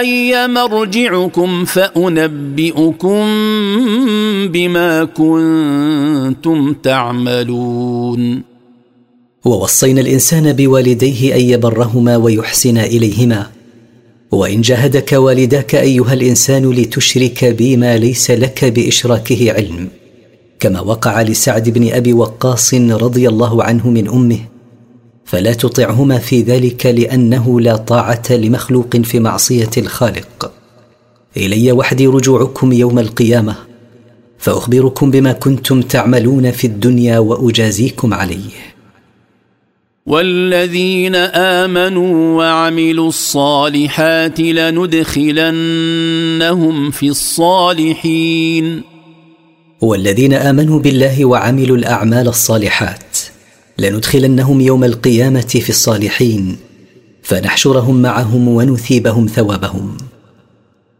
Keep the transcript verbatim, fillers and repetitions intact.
إلي مرجعكم فأنبئكم بما كنتم تعملون. ووصينا الإنسان بوالديه أن يبرهما ويحسن إليهما، وإن جاهدك والداك أيها الإنسان لتشرك بي ما ليس لك بإشراكه علم، كما وقع لسعد بن أبي وقاص رضي الله عنه من أمه، فلا تطعهما في ذلك لأنه لا طاعة لمخلوق في معصية الخالق. إلي وحدي رجوعكم يوم القيامة، فأخبركم بما كنتم تعملون في الدنيا وأجازيكم عليه. والذين آمنوا وعملوا الصالحات لندخلنهم في الصالحين. والذين آمنوا بالله وعملوا الأعمال الصالحات لندخلنهم يوم القيامة في الصالحين، فنحشرهم معهم ونثيبهم ثوابهم.